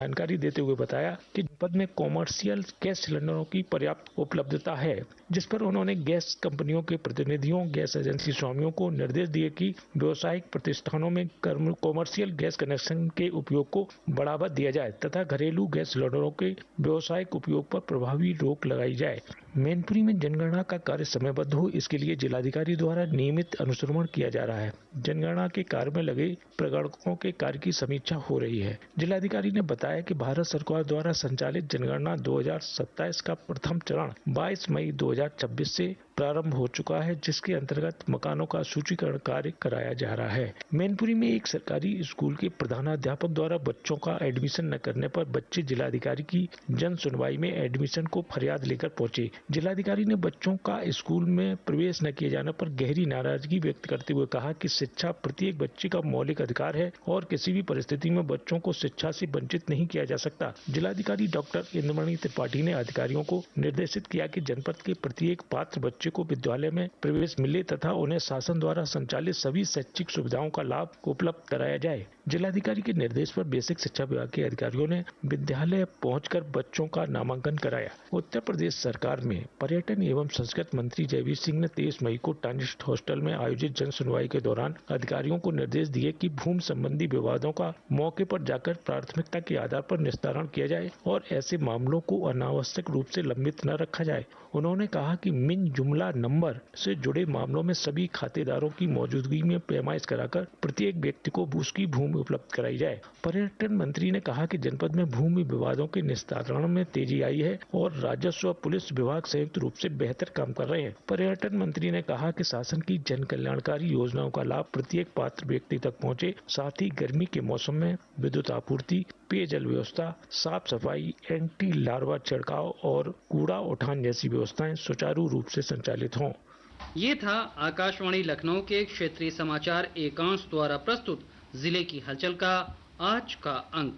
जानकारी देते हुए बताया कि जनपद में कॉमर्शियल गैस सिलेंडरों की पर्याप्त उपलब्धता है, जिस पर उन्होंने गैस कंपनियों के प्रतिनिधियों, गैस एजेंसी स्वामियों को निर्देश दिए कि व्यावसायिक प्रतिष्ठानों में कॉमर्शियल गैस कनेक्शन के उपयोग को बढ़ावा दिया जाए तथा घरेलू गैस सिलेंडरों के व्यावसायिक उपयोग पर प्रभावी रोक लगाई जाए। मैनपुरी में जनगणना का कार्य समयबद्ध हो, इसके लिए जिलाधिकारी द्वारा नियमित अनुश्रवण किया जा रहा है। जनगणना के कार्य में लगे प्रगणकों के कार्य की समीक्षा हो रही है। जिलाधिकारी ने बताया कि भारत सरकार द्वारा संचालित जनगणना 2027 का प्रथम चरण 22 मई 2026 से प्रारंभ हो चुका है, जिसके अंतर्गत मकानों का सूचीकरण कार्य कराया जा रहा है। मैनपुरी में एक सरकारी स्कूल के प्रधानाध्यापक द्वारा बच्चों का एडमिशन न करने पर बच्चे जिलाधिकारी की जन सुनवाई में एडमिशन को फरियाद लेकर पहुंचे। जिलाधिकारी ने बच्चों का स्कूल में प्रवेश न किए जाने पर गहरी नाराजगी व्यक्त करते हुए कहा कि शिक्षा प्रत्येक बच्चे का मौलिक अधिकार है और किसी भी परिस्थिति में बच्चों को शिक्षा से वंचित नहीं किया जा सकता। जिलाधिकारी डॉक्टर इंद्रमणि त्रिपाठी ने अधिकारियों को निर्देशित किया कि जनपद के प्रत्येक पात्र बच्चे को विद्यालय में प्रवेश मिले तथा उन्हें शासन द्वारा संचालित सभी शैक्षिक सुविधाओं का लाभ उपलब्ध कराया जाए। जिलाधिकारी के निर्देश पर बेसिक शिक्षा विभाग के अधिकारियों ने विद्यालय पहुंचकर बच्चों का नामांकन कराया। उत्तर प्रदेश सरकार में पर्यटन एवं संस्कृति मंत्री जयवीर सिंह ने 23 मई को ट्रांजिट हॉस्टल में आयोजित जन सुनवाई के दौरान अधिकारियों को निर्देश दिए कि भूमि संबंधी विवादों का मौके पर जाकर प्राथमिकता के आधार पर निस्तारण किया जाए और ऐसे मामलों को अनावश्यक रूप से लंबित न रखा जाए। उन्होंने कहा कि मिन जुमला नंबर से जुड़े मामलों में सभी खातेदारों की मौजूदगी में पैमाइश कराकर प्रत्येक व्यक्ति को उसकी भूमि उपलब्ध कराई जाए। पर्यटन मंत्री ने कहा कि जनपद में भूमि विवादों के निस्तारण में तेजी आई है और राजस्व व पुलिस विभाग संयुक्त रूप से बेहतर काम कर रहे हैं। पर्यटन मंत्री ने कहा कि शासन की जन कल्याणकारी योजनाओं का लाभ प्रत्येक पात्र व्यक्ति तक पहुंचे, साथ ही गर्मी के मौसम में विद्युत आपूर्ति, पेयजल व्यवस्था, साफ सफाई, एंटी लार्वा छिड़काव और कूड़ा उठान जैसी व्यवस्थाएं सुचारू रूप से संचालित हों। ये था आकाशवाणी लखनऊ के क्षेत्रीय समाचार एकांश द्वारा प्रस्तुत जिले की हलचल का आज का अंक।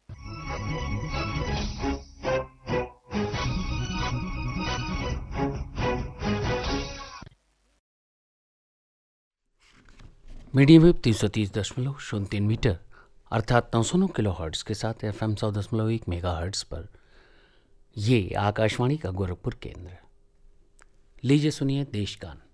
मीडियम वेव 330.03 मीटर अर्थात 909 किलोहर्ट्ज के साथ FM 100.1 मेगाहर्ट्ज पर ये आकाशवाणी का गोरखपुर केंद्र। लीजिए सुनिए देश गान।